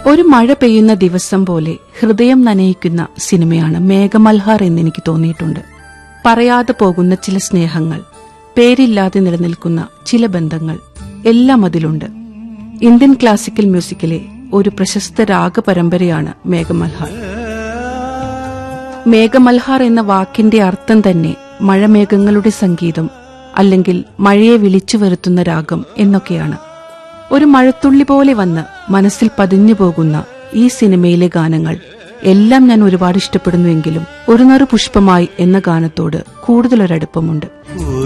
ഒരു മഴ പെയ്യുന്ന ദിവസം പോലെ ഹൃദയം നനയിക്കുന്ന സിനിമയാണ് മേഘമൽഹാർ എന്നെനിക്ക് തോന്നിയിട്ടുണ്ട്. പറയാതെ പോകുന്ന ചില സ്നേഹങ്ങൾ, പേരില്ലാതെ നിലനിൽക്കുന്ന ചില ബന്ധങ്ങൾ എല്ലാം അതിലുണ്ട്. ഇന്ത്യൻ ക്ലാസിക്കൽ മ്യൂസിക്കിലെ ഒരു പ്രശസ്ത രാഗപരമ്പരയാണ് മേഘമൽഹാർ. മേഘമൽഹാർ എന്ന വാക്കിന്റെ അർത്ഥം തന്നെ മഴമേഘങ്ങളുടെ സംഗീതം അല്ലെങ്കിൽ മഴയെ വിളിച്ചു വരുത്തുന്ന രാഗം എന്നൊക്കെയാണ്. ഒരു മഴത്തുള്ളി പോലെ വന്ന് മനസ്സിൽ പതിഞ്ഞു പോകുന്ന ഈ സിനിമയിലെ ഗാനങ്ങൾ എല്ലാം ഞാൻ ഒരുപാട് ഇഷ്ടപ്പെടുന്നുവെങ്കിലും ഒരു നറു പുഷ്പമായി എന്ന ഗാനത്തോട് കൂടുതലൊരടുപ്പമുണ്ട്.